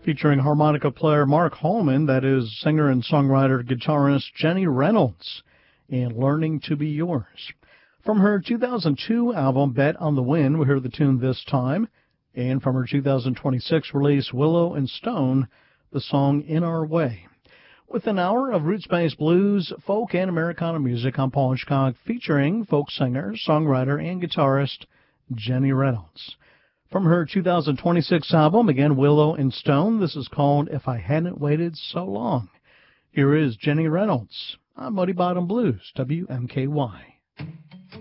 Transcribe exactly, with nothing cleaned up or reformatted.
featuring harmonica player Mark Holman, that is singer and songwriter guitarist Jenny Reynolds, in Learning to Be Yours. From her two thousand two album Bet on the Wind, we hear the tune This Time, and from her two thousand twenty-six release Willow and Stone, the song In Our Way. With an hour of roots-based blues, folk, and Americana music, I'm Paul Hitchcock, featuring folk singer, songwriter, and guitarist Jenny Reynolds. From her two thousand twenty-six album, again, Willow and Stone, this is called If I Hadn't Waited So Long. Here is Jenny Reynolds on Muddy Bottom Blues, W M K Y.